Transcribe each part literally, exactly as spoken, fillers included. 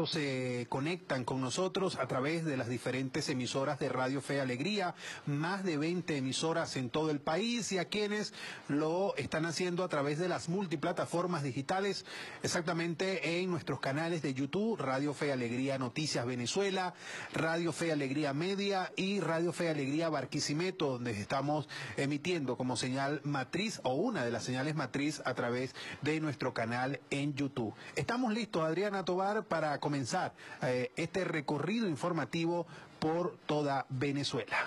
momento se conectan con nosotros a través de las diferentes emisoras de Radio Fe y Alegría, más de veinte emisoras en todo el país, y a quienes lo están haciendo a través de las multiplataformas digitales, exactamente en nuestros canales de YouTube, Radio Fe y Alegría Noticias Venezuela, Radio Fe y Alegría Media y Radio Fe y Alegría Barquisimeto, donde estamos emitiendo como señal matriz o una de las señales matriz a través de nuestro canal en YouTube. Estamos listos, Adriana Tobar, para comenzar eh, este recorrido informativo por toda Venezuela.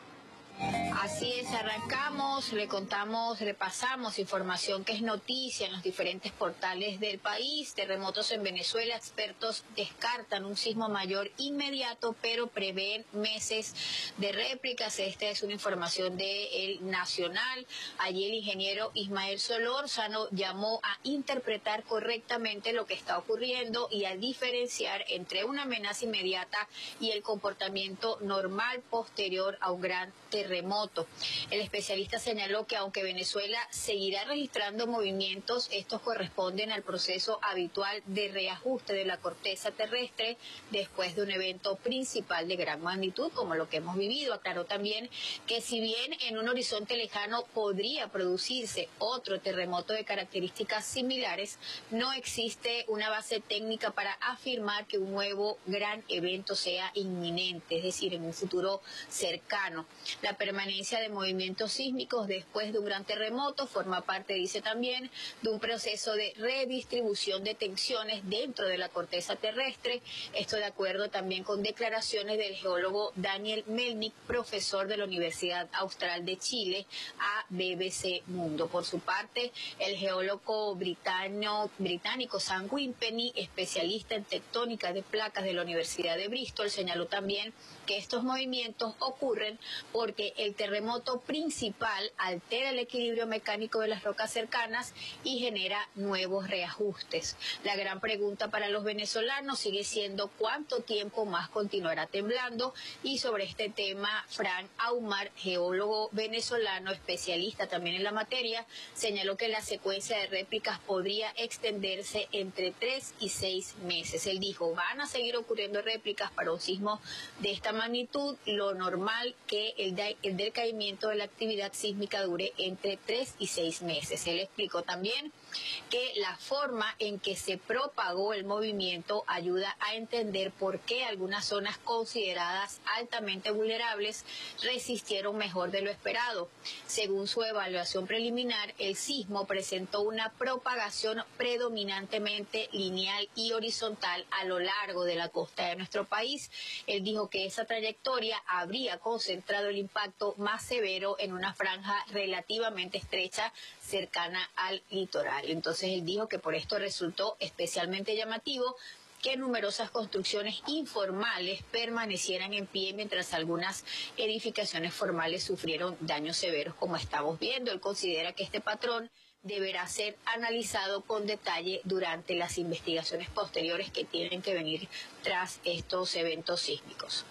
Así es, arrancamos, le contamos, repasamos información que es noticia en los diferentes portales del país. Terremotos en Venezuela, expertos descartan un sismo mayor inmediato, pero prevén meses de réplicas. Esta es una información de El Nacional. Allí el ingeniero Ismael Solórzano llamó a interpretar correctamente lo que está ocurriendo y a diferenciar entre una amenaza inmediata y el comportamiento normal posterior a un gran terremoto. Remoto. El especialista señaló que aunque Venezuela seguirá registrando movimientos, estos corresponden al proceso habitual de reajuste de la corteza terrestre después de un evento principal de gran magnitud como lo que hemos vivido. Aclaró también que si bien en un horizonte lejano podría producirse otro terremoto de características similares, no existe una base técnica para afirmar que un nuevo gran evento sea inminente, es decir, en un futuro cercano. La permanencia de movimientos sísmicos después de un gran terremoto forma parte, dice también, de un proceso de redistribución de tensiones dentro de la corteza terrestre. Esto de acuerdo también con declaraciones del geólogo Daniel Melnick, profesor de la Universidad Austral de Chile, a B B C Mundo. Por su parte, el geólogo britano, británico Sam Wimpeny, especialista en tectónica de placas de la Universidad de Bristol, señaló también que estos movimientos ocurren porque el terremoto principal altera el equilibrio mecánico de las rocas cercanas y genera nuevos reajustes. La gran pregunta para los venezolanos sigue siendo cuánto tiempo más continuará temblando, y sobre este tema Frank Aumar, geólogo venezolano especialista también en la materia, señaló que la secuencia de réplicas podría extenderse entre tres y seis meses. Él dijo, van a seguir ocurriendo réplicas para un sismo de esta magnitud, lo normal que el, de, el decaimiento de la actividad sísmica dure entre tres y seis meses. Él explicó también que la forma en que se propagó el movimiento ayuda a entender por qué algunas zonas consideradas altamente vulnerables resistieron mejor de lo esperado. Según su evaluación preliminar, el sismo presentó una propagación predominantemente lineal y horizontal a lo largo de la costa de nuestro país. Él dijo que esa trayectoria habría concentrado el impacto más severo en una franja relativamente estrecha cercana al litoral. Entonces él dijo que por esto resultó especialmente llamativo que numerosas construcciones informales permanecieran en pie mientras algunas edificaciones formales sufrieron daños severos, como estamos viendo. Él considera que este patrón deberá ser analizado con detalle durante las investigaciones posteriores que tienen que venir tras estos eventos sísmicos.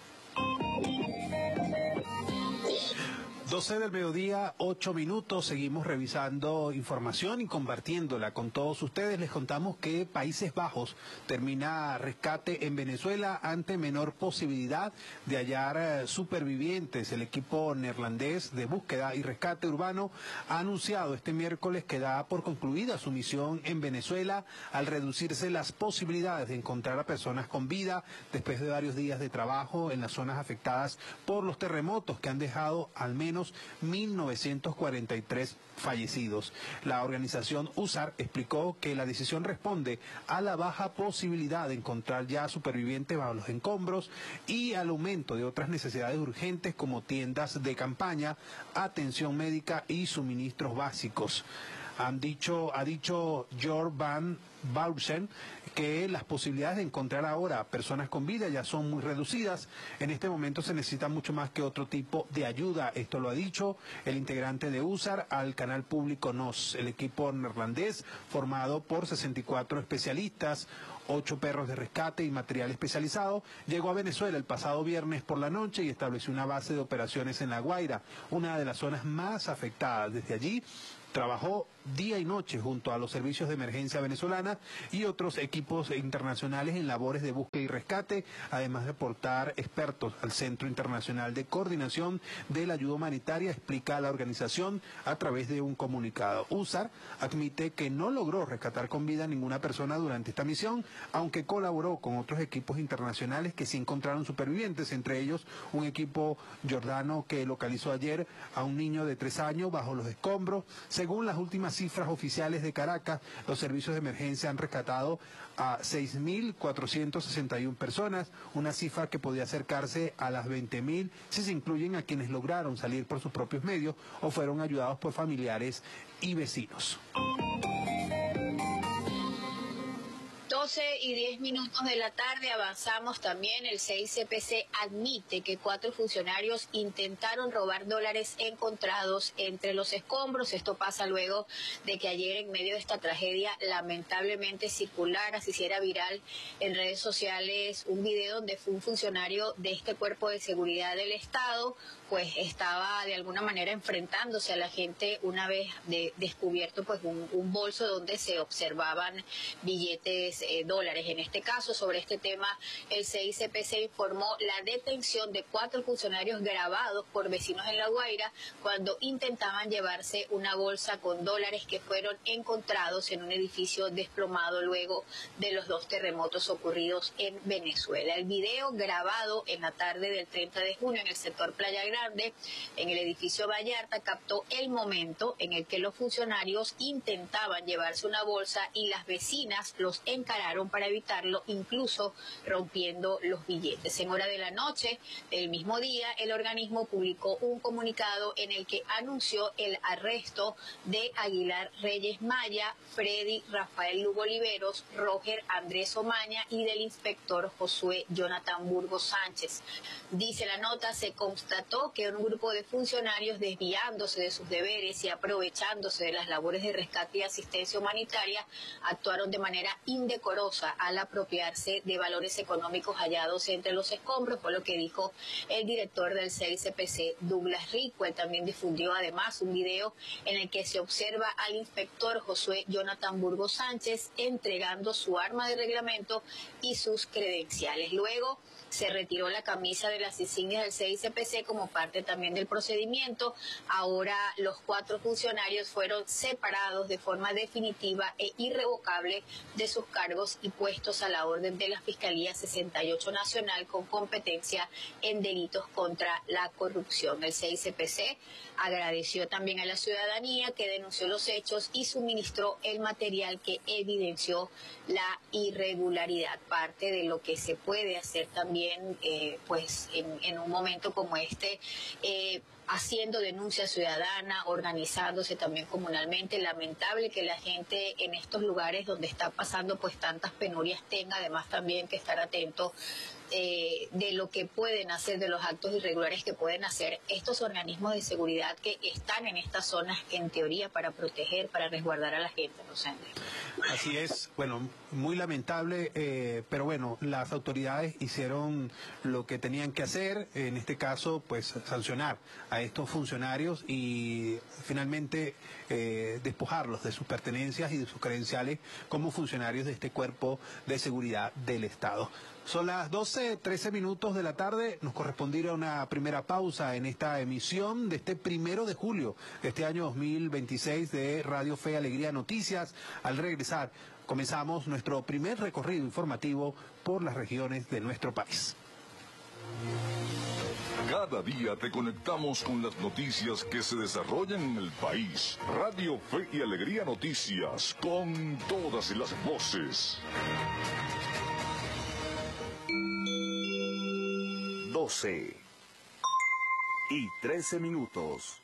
doce del mediodía, ocho minutos, seguimos revisando información y compartiéndola con todos ustedes. Les contamos que Países Bajos termina rescate en Venezuela ante menor posibilidad de hallar supervivientes. El equipo neerlandés de búsqueda y rescate urbano ha anunciado este miércoles que da por concluida su misión en Venezuela al reducirse las posibilidades de encontrar a personas con vida después de varios días de trabajo en las zonas afectadas por los terremotos que han dejado al menos mil novecientos cuarenta y tres fallecidos. La organización U S A R explicó que la decisión responde a la baja posibilidad de encontrar ya supervivientes bajo los escombros y al aumento de otras necesidades urgentes como tiendas de campaña, atención médica y suministros básicos. Han dicho, ha dicho Jor van Bausen que las posibilidades de encontrar ahora personas con vida ya son muy reducidas. En este momento se necesita mucho más que otro tipo de ayuda. Esto lo ha dicho el integrante de U S A R al canal público N O S. El equipo neerlandés, formado por sesenta y cuatro especialistas, ocho perros de rescate y material especializado, llegó a Venezuela el pasado viernes por la noche y estableció una base de operaciones en La Guaira, una de las zonas más afectadas. Desde allí trabajó día y noche junto a los servicios de emergencia venezolana y otros equipos internacionales en labores de búsqueda y rescate, además de aportar expertos al Centro Internacional de Coordinación de la Ayuda Humanitaria, explica la organización a través de un comunicado. U S A R admite que no logró rescatar con vida a ninguna persona durante esta misión, aunque colaboró con otros equipos internacionales que sí encontraron supervivientes, entre ellos un equipo jordano que localizó ayer a un niño de tres años bajo los escombros. Según las últimas cifras oficiales de Caracas, los servicios de emergencia han rescatado a seis mil cuatrocientas sesenta y una personas, una cifra que podía acercarse a las veinte mil si se incluyen a quienes lograron salir por sus propios medios o fueron ayudados por familiares y vecinos. doce y diez minutos de la tarde, avanzamos también. El C I C P C admite que cuatro funcionarios intentaron robar dólares encontrados entre los escombros. Esto pasa luego de que ayer, en medio de esta tragedia, lamentablemente circulara, se hiciera viral en redes sociales un video donde fue un funcionario de este cuerpo de seguridad del Estado, pues estaba de alguna manera enfrentándose a la gente una vez de, descubierto pues un, un bolso donde se observaban billetes eh, dólares. En este caso, sobre este tema, el C I C P C informó la detención de cuatro funcionarios grabados por vecinos en La Guaira cuando intentaban llevarse una bolsa con dólares que fueron encontrados en un edificio desplomado luego de los dos terremotos ocurridos en Venezuela. El video, grabado en la tarde del treinta de junio en el sector Playa Grande, en el edificio Vallarta, captó el momento en el que los funcionarios intentaban llevarse una bolsa y las vecinas los encararon para evitarlo, incluso rompiendo los billetes. En hora de la noche del mismo día, el organismo publicó un comunicado en el que anunció el arresto de Aguilar Reyes Maya, Freddy Rafael Lugo Oliveros, Roger Andrés Omaña y del inspector Josué Jonathan Burgos Sánchez. Dice la nota, se constató que un grupo de funcionarios, desviándose de sus deberes y aprovechándose de las labores de rescate y asistencia humanitaria, actuaron de manera indecorosa al apropiarse de valores económicos hallados entre los escombros, fue lo que dijo el director del C I C P C, Douglas Rico. Él también difundió además un video en el que se observa al inspector Josué Jonathan Burgos Sánchez entregando su arma de reglamento y sus credenciales. Luego se retiró la camisa de las insignias del C I C P C como parte también del procedimiento. Ahora los cuatro funcionarios fueron separados de forma definitiva e irrevocable de sus cargos y puestos a la orden de la Fiscalía sesenta y ocho Nacional con competencia en delitos contra la corrupción. El C I C P C agradeció también a la ciudadanía que denunció los hechos y suministró el material que evidenció la irregularidad. Parte de lo que se puede hacer también Eh, pues en, en un momento como este, eh, haciendo denuncia ciudadana, organizándose también comunalmente. Lamentable que la gente en estos lugares donde está pasando pues tantas penurias tenga además también que estar atento eh, de lo que pueden hacer, de los actos irregulares que pueden hacer estos organismos de seguridad que están en estas zonas en teoría para proteger, para resguardar a la gente, Rosendo. Así es, bueno, muy lamentable, eh, pero bueno, las autoridades hicieron lo que tenían que hacer, en este caso, pues sancionar a estos funcionarios y finalmente eh, despojarlos de sus pertenencias y de sus credenciales como funcionarios de este cuerpo de seguridad del Estado. Son las doce, trece minutos de la tarde, nos correspondirá una primera pausa en esta emisión de este primero de julio de este año dos mil veintiséis de Radio Fe y Alegría Noticias. Al regresar, comenzamos nuestro primer recorrido informativo por las regiones de nuestro país. Cada día te conectamos con las noticias que se desarrollan en el país. Radio Fe y Alegría Noticias, con todas las voces. doce y trece minutos.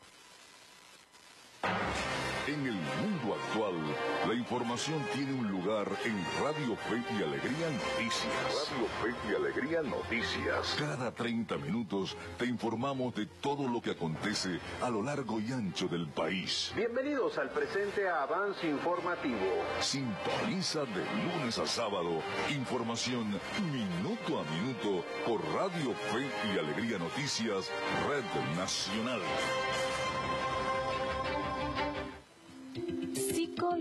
En el mundo actual, la información tiene un lugar en Radio Fe y Alegría Noticias. Radio Fe y Alegría Noticias. Cada treinta minutos te informamos de todo lo que acontece a lo largo y ancho del país. Bienvenidos al presente avance informativo. Sintoniza de lunes a sábado información minuto a minuto por Radio Fe y Alegría Noticias, Red Nacional.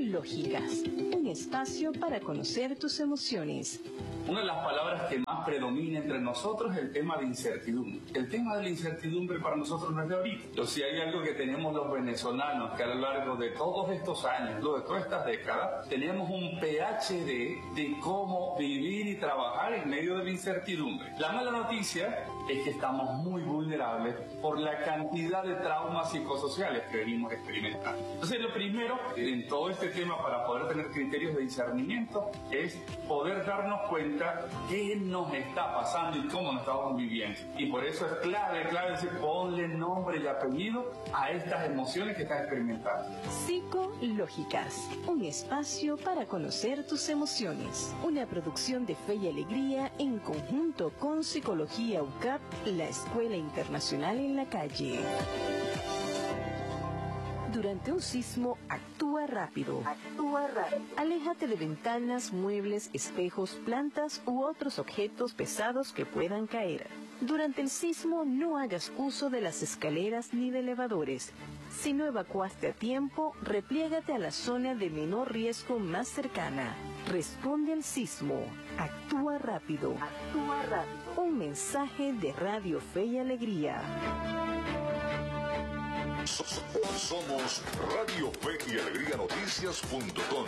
Psicológicas, un espacio para conocer tus emociones. Una de las palabras que más predomina entre nosotros es el tema de incertidumbre. El tema de la incertidumbre para nosotros no es de ahorita. Pero si hay algo que tenemos los venezolanos, que a lo largo de todos estos años, luego de todas estas décadas, tenemos un P H D de cómo vivir y trabajar en medio de la incertidumbre. La mala noticia es que estamos muy vulnerables por la cantidad de traumas psicosociales que venimos experimentando. Entonces, lo primero en todo este tema para poder tener criterios de discernimiento es poder darnos cuenta qué nos está pasando y cómo nos estamos viviendo. Y por eso es clave, clave decir, ponle nombre y apellido a estas emociones que estás experimentando. Psicológicas, un espacio para conocer tus emociones. Una producción de Fe y Alegría en conjunto con Psicología U C A P, la Escuela Internacional en la Calle. Durante un sismo, actúa rápido. Actúa rápido. Aléjate de ventanas, muebles, espejos, plantas u otros objetos pesados que puedan caer. Durante el sismo, no hagas uso de las escaleras ni de elevadores. Si no evacuaste a tiempo, repliégate a la zona de menor riesgo más cercana. Responde al sismo. Actúa rápido. Actúa rápido. Un mensaje de Radio Fe y Alegría. Somos Radio Fe y Alegría Noticias punto com.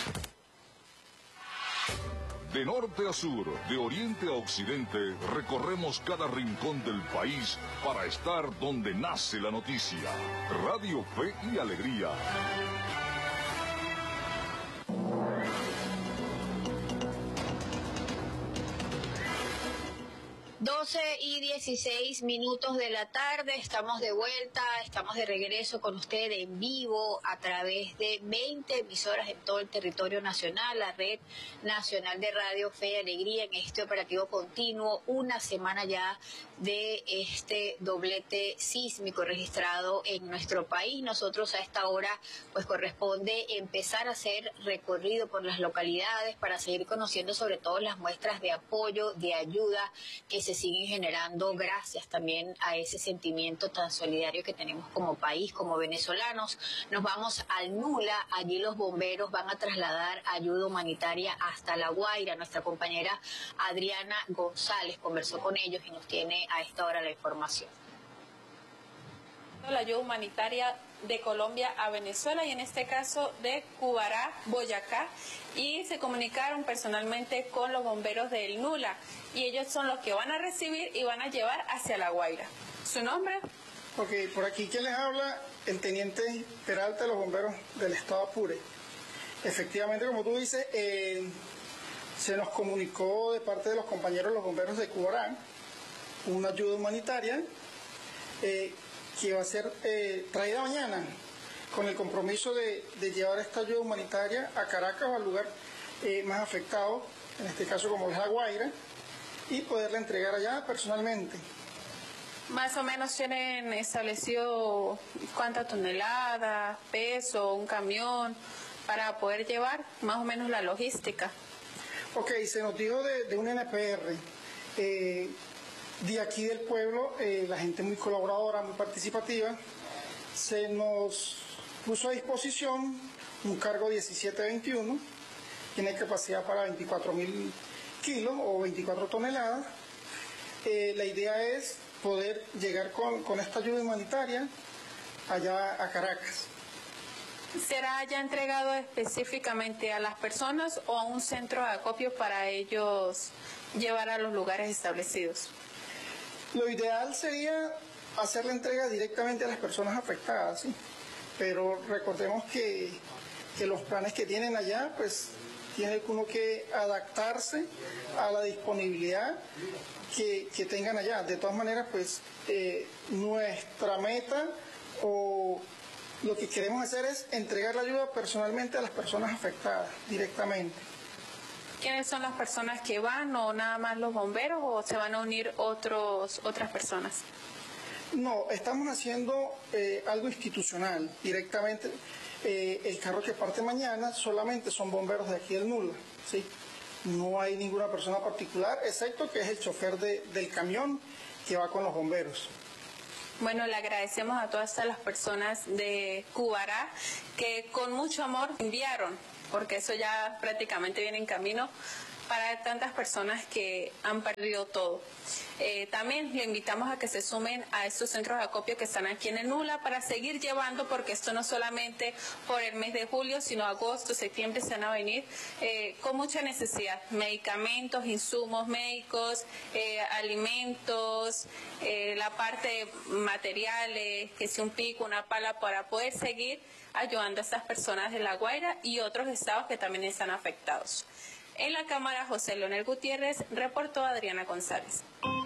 De norte a sur, de oriente a occidente, recorremos cada rincón del país para estar donde nace la noticia. Radio Fe y Alegría. doce y dieciséis minutos de la tarde, estamos de vuelta, estamos de regreso con usted en vivo a través de veinte emisoras en todo el territorio nacional, la Red Nacional de Radio Fe y Alegría en este operativo continuo, una semana ya de este doblete sísmico registrado en nuestro país. Nosotros a esta hora pues corresponde empezar a hacer recorrido por las localidades para seguir conociendo sobre todo las muestras de apoyo, de ayuda que se siguen generando gracias también a ese sentimiento tan solidario que tenemos como país, como venezolanos. Nos vamos al Nula, allí los bomberos van a trasladar ayuda humanitaria hasta La Guaira. Nuestra compañera Adriana González conversó con ellos y nos tiene a esta hora la información. La ayuda humanitaria de Colombia a Venezuela y en este caso de Cubará, Boyacá, y se comunicaron personalmente con los bomberos del Nula y ellos son los que van a recibir y van a llevar hacia La Guaira. ¿Su nombre? Ok, por aquí quien les habla, el teniente Peralta de los bomberos del estado Apure. Efectivamente, como tú dices, eh, se nos comunicó de parte de los compañeros los bomberos de Cubará una ayuda humanitaria eh, que va a ser eh, traída mañana con el compromiso de, de llevar esta ayuda humanitaria a Caracas o al lugar eh, más afectado, en este caso como es La Guaira, y poderla entregar allá personalmente. Más o menos tienen establecido cuántas toneladas, peso, un camión, para poder llevar más o menos la logística. Ok, se nos dijo de, de un N P R. Eh, de aquí del pueblo, eh, la gente muy colaboradora, muy participativa, se nos puso a disposición un cargo diecisiete veintiuno, tiene capacidad para veinticuatro mil kilos o veinticuatro toneladas. Eh, la idea es poder llegar con, con esta ayuda humanitaria allá a Caracas. ¿Será ya entregado específicamente a las personas o a un centro de acopio para ellos llevar a los lugares establecidos? Lo ideal sería hacer la entrega directamente a las personas afectadas, ¿sí? Pero recordemos que, que los planes que tienen allá, pues tiene uno que adaptarse a la disponibilidad que, que tengan allá. De todas maneras, pues eh, nuestra meta o lo que queremos hacer es entregar la ayuda personalmente a las personas afectadas directamente. ¿Quiénes son las personas que van o nada más los bomberos o se van a unir otros, otras personas? No, estamos haciendo eh, algo institucional directamente. Eh, el carro que parte mañana solamente son bomberos de aquí del Nula, ¿sí? No hay ninguna persona particular, excepto que es el chofer de, del camión que va con los bomberos. Bueno, le agradecemos a todas las personas de Cubará que con mucho amor enviaron, porque eso ya prácticamente viene en camino para tantas personas que han perdido todo. Eh, también le invitamos a que se sumen a estos centros de acopio que están aquí en el Nula para seguir llevando, porque esto no solamente por el mes de julio, sino agosto, septiembre se van a venir eh, con mucha necesidad. Medicamentos, insumos médicos, eh, alimentos, eh, la parte de materiales, que sea un pico, una pala, para poder seguir ayudando a estas personas de La Guaira y otros estados que también están afectados. En la cámara, José Leonel Gutiérrez, reportó Adriana González.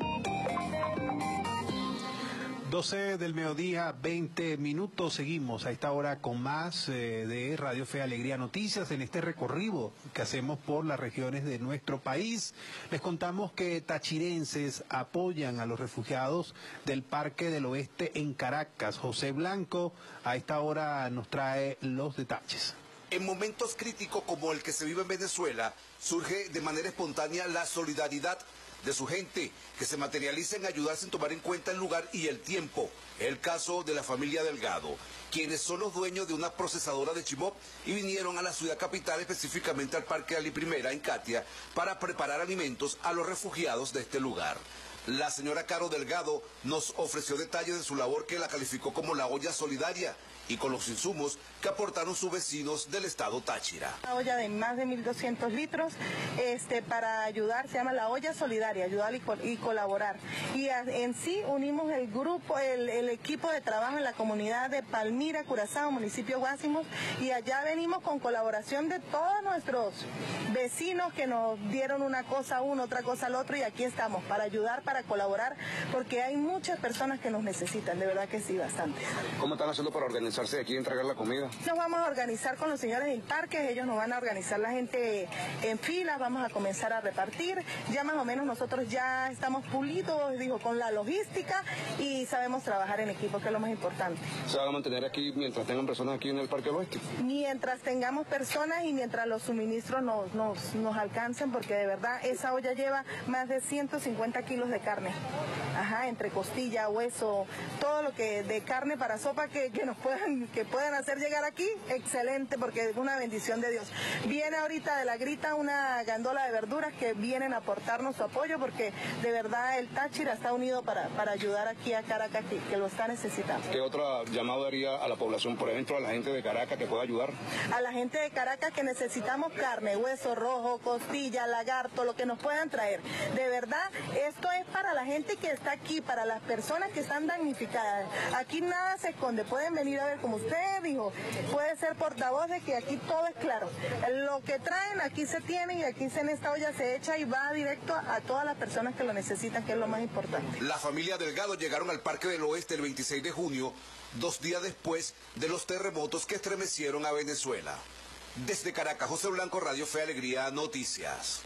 doce del mediodía, veinte minutos. Seguimos a esta hora con más eh, de Radio Fe y Alegría Noticias en este recorrido que hacemos por las regiones de nuestro país. Les contamos que tachirenses apoyan a los refugiados del Parque del Oeste en Caracas. José Blanco a esta hora nos trae los detalles. En momentos críticos como el que se vive en Venezuela, surge de manera espontánea la solidaridad de su gente, que se materializa en ayudar sin tomar en cuenta el lugar y el tiempo. El caso de la familia Delgado, quienes son los dueños de una procesadora de Chimop y vinieron a la ciudad capital, específicamente al Parque Ali Primera, en Catia, para preparar alimentos a los refugiados de este lugar. La señora Caro Delgado nos ofreció detalles de su labor, que la calificó como la olla solidaria, y con los insumos que aportaron sus vecinos del estado Táchira. Una olla de más de mil doscientos litros este, para ayudar, se llama la olla solidaria, ayudar y, col y colaborar. Y a, en sí unimos el grupo, el, el equipo de trabajo en la comunidad de Palmira, Curazao, municipio Guásimos, y allá venimos con colaboración de todos nuestros vecinos que nos dieron una cosa a uno, otra cosa al otro, y aquí estamos para ayudar, para colaborar, porque hay muchas personas que nos necesitan, de verdad que sí, bastante. ¿Cómo están haciendo para organizar de aquí entregar la comida? Nos vamos a organizar con los señores del parque, ellos nos van a organizar la gente en filas, vamos a comenzar a repartir, ya más o menos nosotros ya estamos pulidos, digo, con la logística y sabemos trabajar en equipo, que es lo más importante. ¿Se van a mantener aquí mientras tengan personas aquí en el Parque del Oeste? Mientras tengamos personas y mientras los suministros nos, nos, nos alcancen, porque de verdad esa olla lleva más de ciento cincuenta kilos de carne, ajá, entre costilla, hueso, todo lo que de carne para sopa que, que nos puedan que puedan hacer llegar aquí, excelente, porque es una bendición de Dios. Viene ahorita de la Grita una gandola de verduras que vienen a aportarnos su apoyo, porque de verdad el Táchira está unido para, para ayudar aquí a Caracas, que, que lo está necesitando. ¿Qué otro llamado haría a la población, por ejemplo, a la gente de Caracas que pueda ayudar? A la gente de Caracas que necesitamos carne, hueso rojo, costilla, lagarto, lo que nos puedan traer. De verdad, esto es para la gente que está aquí, para las personas que están damnificadas. Aquí nada se esconde, pueden venir a ver, como usted dijo, puede ser portavoz de que aquí todo es claro. Lo que traen aquí se tiene y aquí en esta olla se echa y va directo a todas las personas que lo necesitan, que es lo más importante. La familia Delgado llegaron al Parque del Oeste el veintiséis de junio, dos días después de los terremotos que estremecieron a Venezuela. Desde Caracas, José Blanco, Radio Fe Alegría Noticias.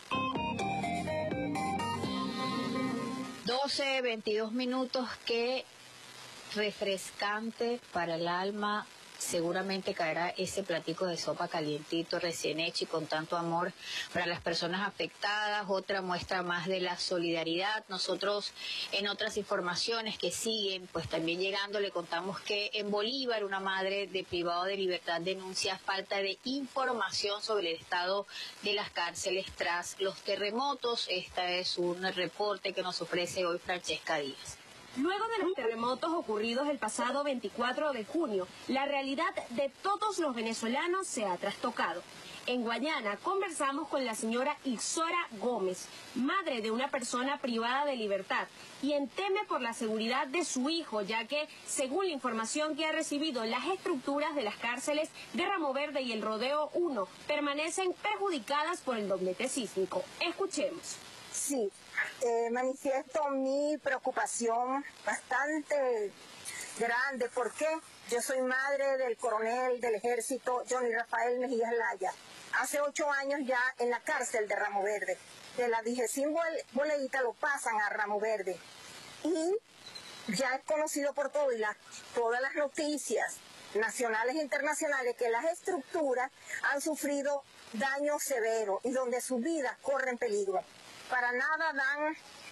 doce, veintidós minutos, que refrescante para el alma. Seguramente caerá ese platico de sopa calientito, recién hecho y con tanto amor para las personas afectadas. Otra muestra más de la solidaridad. Nosotros en otras informaciones que siguen, pues también llegando, le contamos que en Bolívar una madre de privado de libertad denuncia falta de información sobre el estado de las cárceles tras los terremotos. Este es un reporte que nos ofrece hoy Francesca Díaz. Luego de los terremotos ocurridos el pasado veinticuatro de junio, la realidad de todos los venezolanos se ha trastocado. En Guayana conversamos con la señora Ixora Gómez, madre de una persona privada de libertad, quien teme por la seguridad de su hijo, ya que, según la información que ha recibido, las estructuras de las cárceles de Ramo Verde y el Rodeo uno permanecen perjudicadas por el doblete sísmico. Escuchemos. Sí, eh, manifiesto mi preocupación bastante grande. ¿Por qué? Yo soy madre del coronel del ejército Johnny Rafael Mejías Laya. Hace ocho años ya en la cárcel de Ramo Verde. De la digestión boleíta lo pasan a Ramo Verde. Y ya es conocido por todo, y la, todas las noticias nacionales e internacionales, que las estructuras han sufrido daños severos y donde sus vidas corren peligro. Para nada dan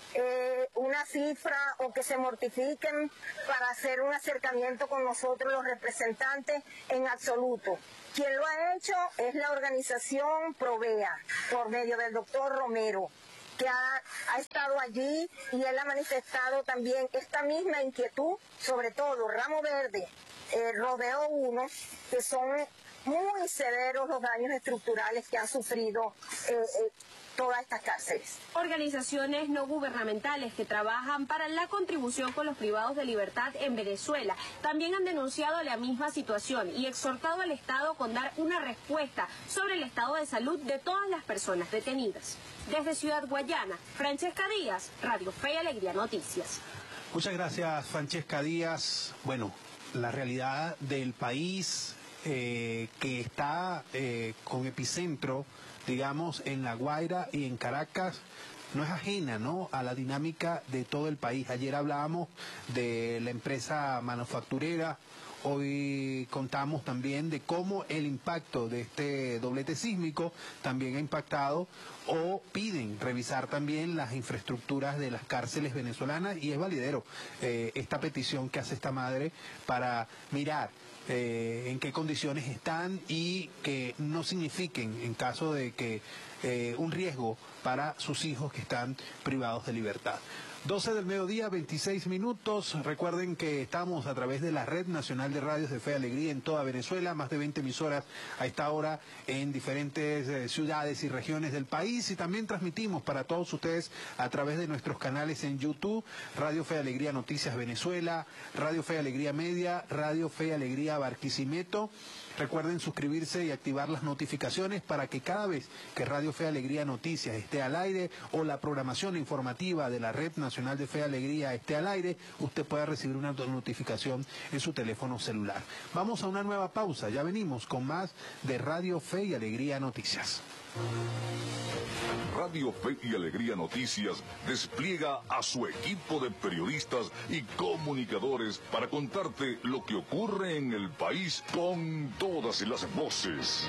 eh, una cifra o que se mortifiquen para hacer un acercamiento con nosotros los representantes en absoluto. Quien lo ha hecho es la organización Provea, por medio del doctor Romero, que ha, ha estado allí y él ha manifestado también esta misma inquietud, sobre todo Ramo Verde, eh, Rodeo uno, que son muy severos los daños estructurales que han sufrido eh, eh, todas estas cárceles. Organizaciones no gubernamentales que trabajan para la contribución con los privados de libertad en Venezuela también han denunciado la misma situación y exhortado al Estado con dar una respuesta sobre el estado de salud de todas las personas detenidas. Desde Ciudad Guayana, Francesca Díaz, Radio Fe y Alegría Noticias. Muchas gracias, Francesca Díaz. Bueno, la realidad del país eh, que está eh, con epicentro, digamos, en La Guaira y en Caracas, no es ajena, ¿no?, a la dinámica de todo el país. Ayer hablábamos de la empresa manufacturera, hoy contamos también de cómo el impacto de este doblete sísmico también ha impactado, o piden revisar también las infraestructuras de las cárceles venezolanas, y es validero eh, esta petición que hace esta madre para mirar Eh, en qué condiciones están y que no signifiquen, en caso de que eh, un riesgo para sus hijos que están privados de libertad. doce del mediodía, veintiséis minutos. Recuerden que estamos a través de la Red Nacional de Radios de Fe y Alegría en toda Venezuela, más de veinte emisoras a esta hora en diferentes eh, ciudades y regiones del país, y también transmitimos para todos ustedes a través de nuestros canales en YouTube, Radio Fe y Alegría Noticias Venezuela, Radio Fe y Alegría Media, Radio Fe y Alegría Barquisimeto. Recuerden suscribirse y activar las notificaciones para que cada vez que Radio Fe y Alegría Noticias esté al aire, o la programación informativa de la Red Nacional de Fe y Alegría esté al aire, usted pueda recibir una notificación en su teléfono celular. Vamos a una nueva pausa, ya venimos con más de Radio Fe y Alegría Noticias. Radio Fe y Alegría Noticias despliega a su equipo de periodistas y comunicadores para contarte lo que ocurre en el país con todas las voces.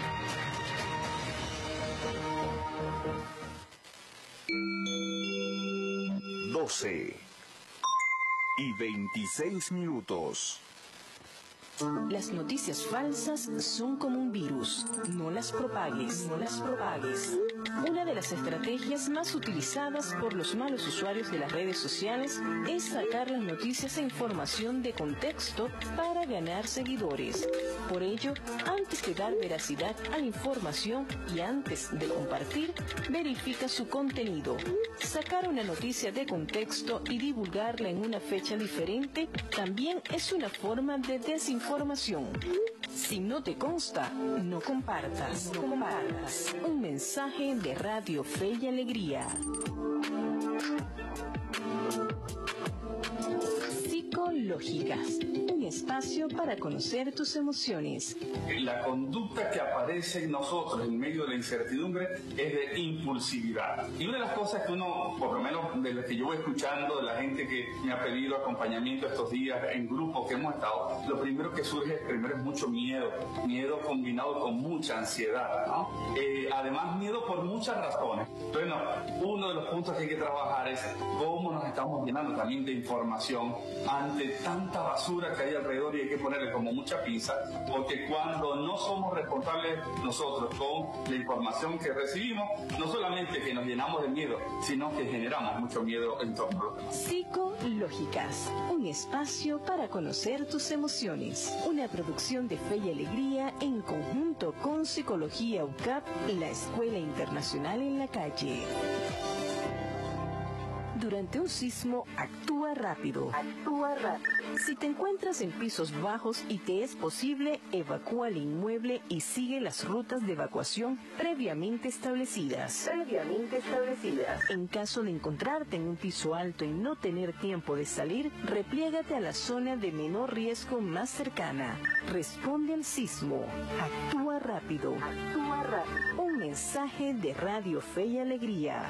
doce y veintiséis minutos. Las noticias falsas son como un virus. No las propagues, no las propagues. Una de las estrategias más utilizadas por los malos usuarios de las redes sociales es sacar las noticias e información de contexto para ganar seguidores. Por ello, antes de dar veracidad a la información y antes de compartir, verifica su contenido. Sacar una noticia de contexto y divulgarla en una fecha diferente también es una forma de desinformación. Si no te consta, no compartas, no compartas. Un mensaje de Radio Fe y Alegría. Psicológicas, un espacio para conocer tus emociones. La conducta que aparece en nosotros en medio de la incertidumbre es de impulsividad. Y una de las cosas que uno, por lo menos de las que yo voy escuchando, de la gente que me ha pedido acompañamiento estos días en grupos que hemos estado, lo primero que surge primero es mucho miedo, miedo combinado con mucha ansiedad, ¿no? Eh, además, miedo por muchas razones. Bueno, uno de los puntos que hay que trabajar es cómo nos estamos llenando también de información ante tanta basura que hay alrededor, y hay que ponerle como mucha pinza, porque cuando no somos responsables nosotros con la información que recibimos, no solamente que nos llenamos de miedo, sino que generamos mucho miedo en torno a los demás. Psicológicas, un espacio para conocer tus emociones. Una producción de Fe y Alegría en conjunto con Psicología U C A P, la Escuela Internacional en la Calle. Durante un sismo, actúa rápido. Actúa rápido. Si te encuentras en pisos bajos y te es posible, evacúa el inmueble y sigue las rutas de evacuación previamente establecidas. Previamente establecidas. En caso de encontrarte en un piso alto y no tener tiempo de salir, repliégate a la zona de menor riesgo más cercana. Responde al sismo. Actúa rápido. Actúa rápido. Un mensaje de Radio Fe y Alegría.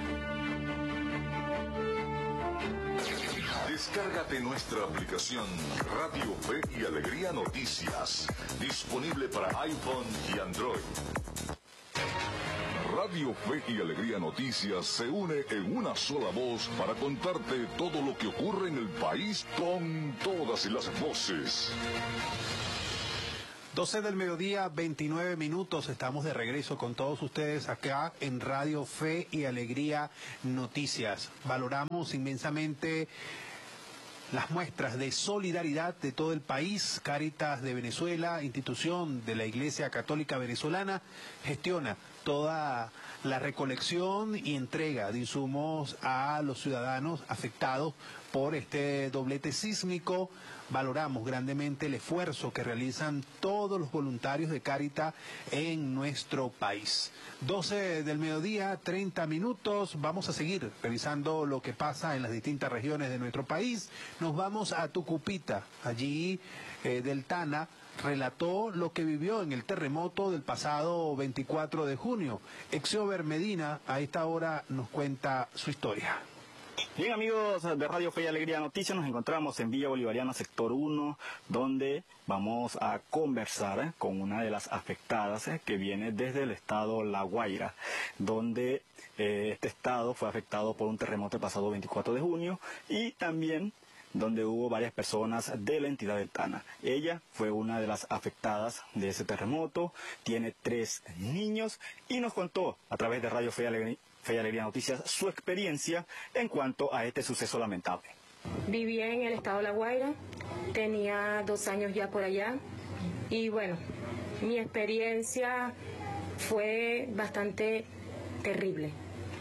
Descárgate nuestra aplicación Radio Fe y Alegría Noticias, disponible para iPhone y Android. Radio Fe y Alegría Noticias se une en una sola voz para contarte todo lo que ocurre en el país con todas las voces. doce del mediodía, veintinueve minutos, estamos de regreso con todos ustedes acá en Radio Fe y Alegría Noticias. Valoramos inmensamente las muestras de solidaridad de todo el país. Cáritas de Venezuela, institución de la Iglesia Católica Venezolana, gestiona toda la recolección y entrega de insumos a los ciudadanos afectados por este doblete sísmico. Valoramos grandemente el esfuerzo que realizan todos los voluntarios de Cáritas en nuestro país. doce del mediodía, treinta minutos. Vamos a seguir revisando lo que pasa en las distintas regiones de nuestro país. Nos vamos a Tucupita. Allí, eh, del Tana relató lo que vivió en el terremoto del pasado veinticuatro de junio. Exiober Medina a esta hora nos cuenta su historia. Bien, amigos de Radio Fe y Alegría Noticias, nos encontramos en Villa Bolivariana, sector uno, donde vamos a conversar con una de las afectadas eh, que viene desde el estado La Guaira, donde eh, este estado fue afectado por un terremoto el pasado veinticuatro de junio y también donde hubo varias personas de la entidad del Tana. Ella fue una de las afectadas de ese terremoto, tiene tres niños y nos contó a través de Radio Fe y Alegría Fe y Alegría Noticias su experiencia en cuanto a este suceso lamentable. Vivía en el estado de La Guaira, tenía dos años ya por allá y bueno, mi experiencia fue bastante terrible.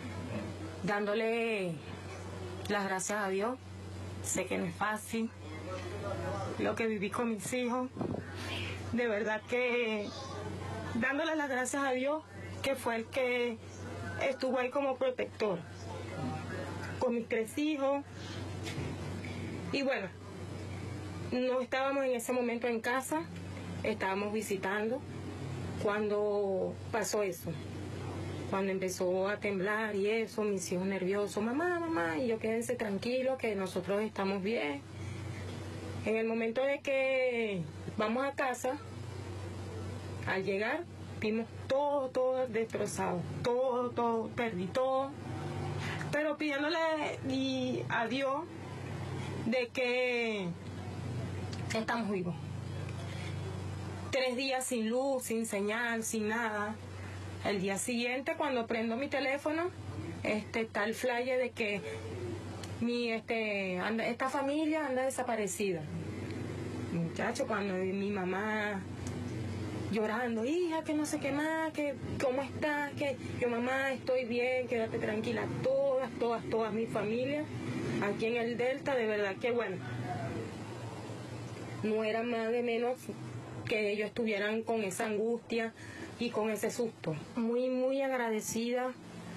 Dándole las gracias a Dios, sé que no es fácil lo que viví con mis hijos, de verdad que dándole las gracias a Dios que fue el que estuvo ahí como protector con mis tres hijos. Y bueno, no estábamos en ese momento en casa, estábamos visitando cuando pasó eso, cuando empezó a temblar y eso, mis hijos nerviosos, mamá, mamá, y yo quédense tranquilos que nosotros estamos bien. En el momento de que vamos a casa, al llegar vimos todo, todo destrozado, todo, todo, perdí todo, pero pidiéndole y a Dios de que estamos vivos. Tres días sin luz, sin señal, sin nada. El día siguiente, cuando prendo mi teléfono, este, está el flyer de que mi, este, anda, esta familia anda desaparecida. Muchacho, cuando mi mamá llorando, hija, que no sé qué más, que cómo estás, que yo, mamá, estoy bien, quédate tranquila, todas, todas, todas mi familia, aquí en el Delta, de verdad que bueno, no era más de menos que ellos estuvieran con esa angustia y con ese susto. Muy, muy agradecida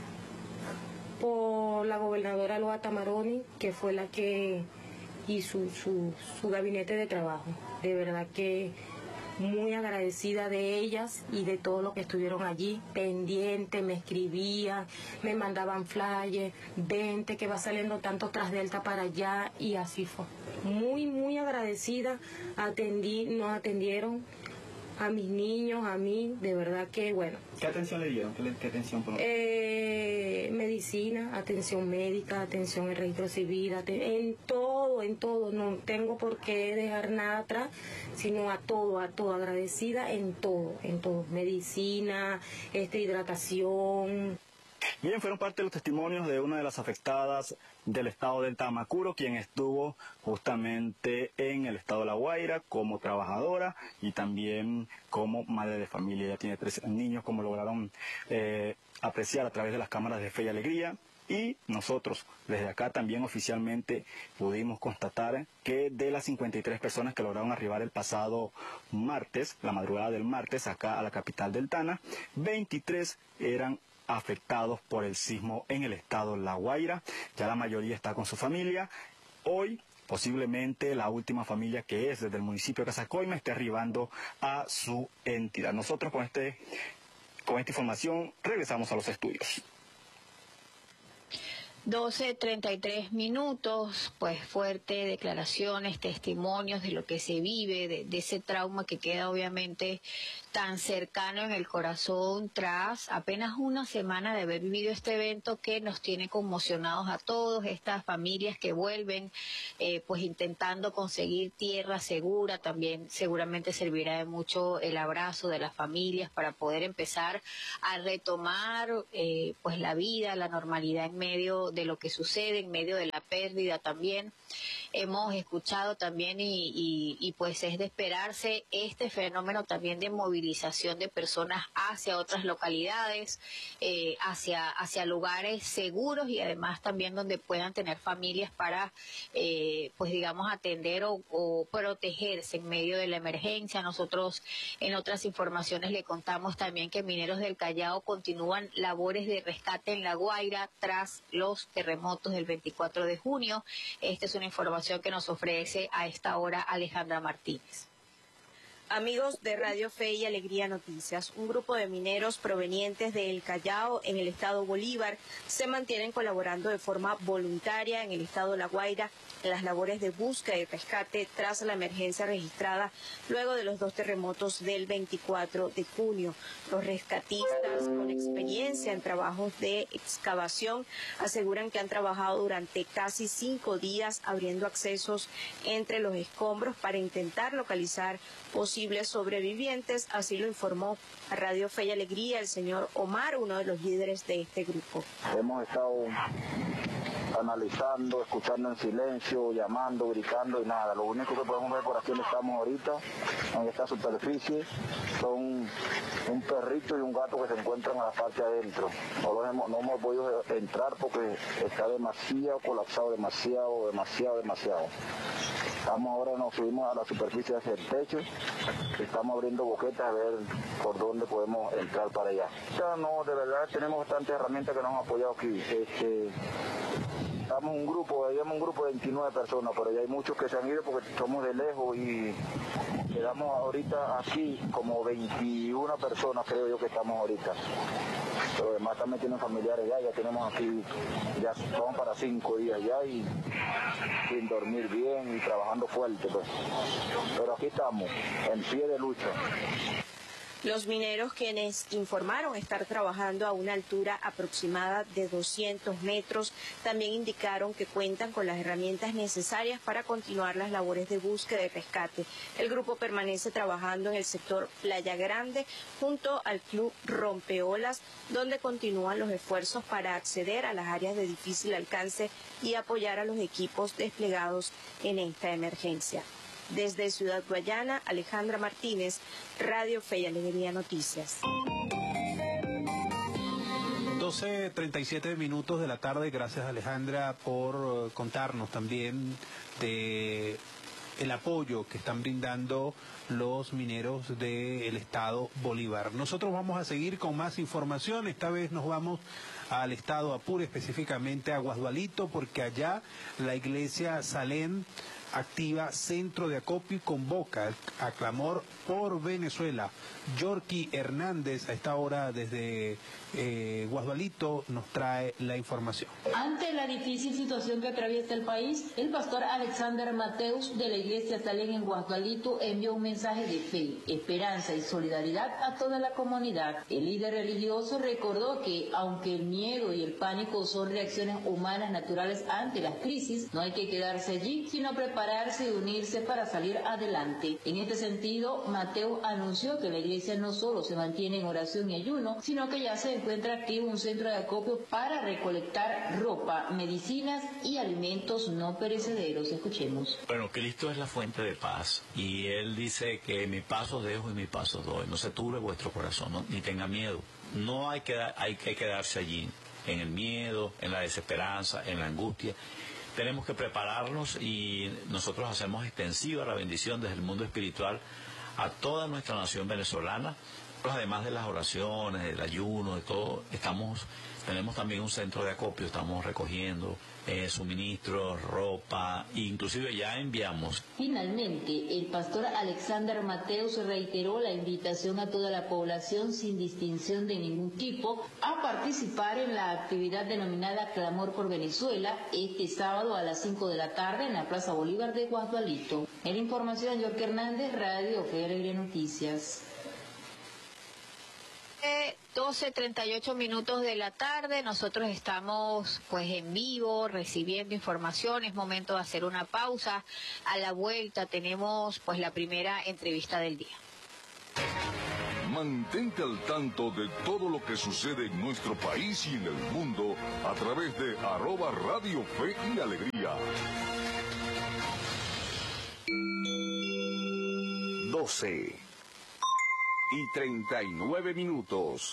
por la gobernadora Loa Tamaroni, que fue la que hizo su, su, su gabinete de trabajo, de verdad que muy agradecida de ellas y de todo lo que estuvieron allí, pendientes, me escribían, me mandaban flyers, vente que va saliendo tanto Transdelta para allá, y así fue. Muy, muy agradecida, atendí, nos atendieron a mis niños, a mí, de verdad que bueno. ¿Qué atención le dieron? ¿Qué, qué atención? Eh, medicina, atención médica, atención en registro civil, en todo, en todo, no tengo por qué dejar nada atrás, sino a todo, a todo, agradecida en todo, en todo, medicina, este, hidratación. Bien, fueron parte de los testimonios de una de las afectadas del estado del Tamacuro, quien estuvo justamente en el estado de La Guaira como trabajadora y también como madre de familia. Ella tiene tres niños, como lograron eh, apreciar a través de las cámaras de Fe y Alegría. Y nosotros, desde acá también oficialmente pudimos constatar que de las cincuenta y tres personas que lograron arribar el pasado martes, la madrugada del martes, acá a la capital del Tana, veintitrés eran afectados por el sismo en el estado La Guaira. Ya la mayoría está con su familia. Hoy posiblemente la última familia, que es desde el municipio de Casacoima, esté arribando a su entidad. Nosotros con, este, con esta información regresamos a los estudios. doce treinta y tres minutos, pues fuerte, declaraciones, testimonios de lo que se vive, de, de ese trauma que queda obviamente tan cercano en el corazón tras apenas una semana de haber vivido este evento que nos tiene conmocionados a todos, estas familias que vuelven eh, pues intentando conseguir tierra segura. También seguramente servirá de mucho el abrazo de las familias para poder empezar a retomar eh, pues la vida, la normalidad en medio de lo que sucede, en medio de la pérdida también. Hemos escuchado también y, y, y pues es de esperarse este fenómeno también de movilización de personas hacia otras localidades, eh, hacia, hacia lugares seguros y además también donde puedan tener familias para, eh, pues digamos, atender o, o protegerse en medio de la emergencia. Nosotros en otras informaciones le contamos también que Mineros del Callao continúan labores de rescate en La Guaira tras los terremotos del veinticuatro de junio. Esta es una información que nos ofrece a esta hora Alejandra Martínez. Amigos de Radio Fe y Alegría Noticias, un grupo de mineros provenientes de El Callao en el estado Bolívar se mantienen colaborando de forma voluntaria en el estado La Guaira en las labores de búsqueda y rescate tras la emergencia registrada luego de los dos terremotos del veinticuatro de junio. Los rescatistas con experiencia en trabajos de excavación aseguran que han trabajado durante casi cinco días abriendo accesos entre los escombros para intentar localizar posibles sobrevivientes, así lo informó a Radio Fe y Alegría el señor Omar, uno de los líderes de este grupo. Hemos estado analizando, escuchando en silencio, llamando, gritando y nada. Lo único que podemos ver por aquí donde estamos ahorita, en esta superficie, son un perrito y un gato que se encuentran a la parte adentro. No, los hemos, no hemos podido entrar porque está demasiado colapsado, demasiado, demasiado, demasiado. Estamos ahora, nos subimos a la superficie hacia el techo, estamos abriendo boquetas a ver por dónde podemos entrar para allá. Ya no, de verdad tenemos bastantes herramientas que nos han apoyado aquí. Este, estamos un grupo, habíamos un grupo de veintinueve personas, pero ya hay muchos que se han ido porque somos de lejos y quedamos ahorita aquí como veintiuna personas, creo yo que estamos ahorita. Pero además también tienen familiares ya, ya tenemos aquí, ya son para cinco días ya y sin dormir bien y trabajando fuerte, pues. Pero aquí estamos, en pie de lucha. Los mineros, quienes informaron estar trabajando a una altura aproximada de doscientos metros, también indicaron que cuentan con las herramientas necesarias para continuar las labores de búsqueda y rescate. El grupo permanece trabajando en el sector Playa Grande junto al Club Rompeolas, donde continúan los esfuerzos para acceder a las áreas de difícil alcance y apoyar a los equipos desplegados en esta emergencia. Desde Ciudad Guayana, Alejandra Martínez, Radio Fe y Alegría Noticias. doce treinta y siete minutos de la tarde. Gracias, Alejandra, por contarnos también de el apoyo que están brindando los mineros del estado Bolívar. Nosotros vamos a seguir con más información. Esta vez nos vamos al estado Apure, específicamente a Guasdualito, porque allá la iglesia Salem activa centro de acopio y convoca a clamor por Venezuela. Yorky Hernández, a esta hora desde eh, Guasdualito, nos trae la información. Ante la difícil situación que atraviesa el país, el pastor Alexander Mateus de la iglesia Salem en Guasdualito envió un mensaje de fe, esperanza y solidaridad a toda la comunidad. El líder religioso recordó que, aunque el miedo y el pánico son reacciones humanas naturales ante las crisis, no hay que quedarse allí, sino prepararse y unirse para salir adelante. En este sentido, Mateus anunció que la iglesia no solo se mantiene en oración y ayuno, sino que ya se encuentra activo un centro de acopio para recolectar ropa, medicinas y alimentos no perecederos. Escuchemos. Bueno, Cristo es la fuente de paz y Él dice que mi paso dejo y mi paso doy. No se turbe vuestro corazón, ¿no? Ni tenga miedo. No hay que, hay que quedarse allí, en el miedo, en la desesperanza, en la angustia. Tenemos que prepararnos y nosotros hacemos extensiva la bendición desde el mundo espiritual a toda nuestra nación venezolana Además de las oraciones, del ayuno, de todo, estamos, tenemos también un centro de acopio, estamos recogiendo eh, suministros, ropa, inclusive ya enviamos. Finalmente, el pastor Alexander Mateus reiteró la invitación a toda la población sin distinción de ningún tipo a participar en la actividad denominada Clamor por Venezuela este sábado a las cinco de la tarde en la Plaza Bolívar de Guasdualito. En información, York Hernández, Radio Fe y Alegría Noticias. doce treinta y ocho minutos de la tarde, nosotros estamos pues en vivo recibiendo información, es momento de hacer una pausa. A la vuelta tenemos pues la primera entrevista del día. Mantente al tanto de todo lo que sucede en nuestro país y en el mundo a través de arroba Radio Fe y Alegría. doce y treinta y nueve minutos.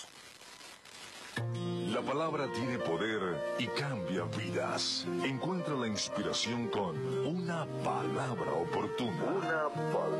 La palabra tiene poder y cambia vidas. Encuentra la inspiración con una palabra oportuna. Una palabra.